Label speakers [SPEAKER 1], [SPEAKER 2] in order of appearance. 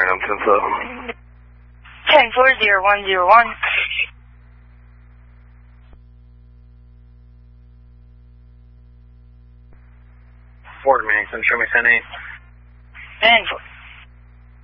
[SPEAKER 1] I'm 10-7.
[SPEAKER 2] 10-4-0-1-0-1.
[SPEAKER 3] Fort Manson, show me 10-8.
[SPEAKER 2] 10-4.